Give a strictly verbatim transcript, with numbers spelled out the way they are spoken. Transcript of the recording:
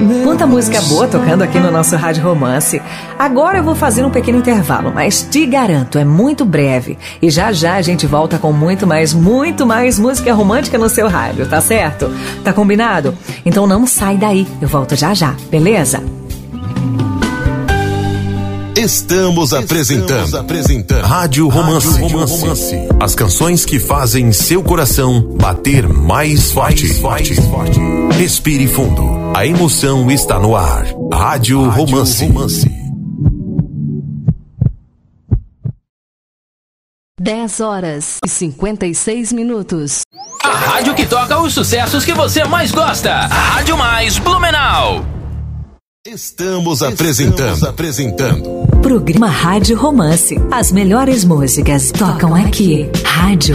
Quanta música boa tocando aqui no nosso Rádio Romance. Agora eu vou fazer um pequeno intervalo, mas te garanto, é muito breve. E já já a gente volta com muito mais, muito mais música romântica no seu rádio, tá certo? Tá combinado? Então não sai daí, eu volto já já, beleza? Estamos apresentando, Estamos apresentando Rádio Romance. Rádio Romance. As canções que fazem seu coração bater mais forte. Mais forte. Respire fundo. A emoção está no ar. Rádio, Rádio Romance. Romance. dez horas e cinquenta e seis minutos. A rádio que toca os sucessos que você mais gosta. A Rádio Mais Blumenau. Estamos apresentando, Estamos apresentando Programa Rádio Romance. As melhores músicas tocam aqui. Rádio